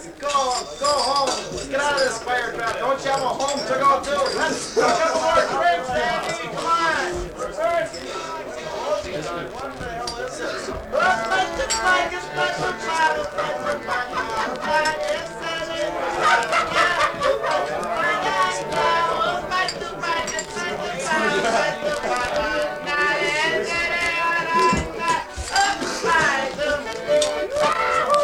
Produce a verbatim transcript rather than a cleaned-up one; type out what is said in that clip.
Go, go home. Get out of this fire trap. Don't you have a home to go to? Let's go. A couple more drinks, Andy. Come on. First. What the hell is this? Let's make it like it's like a child.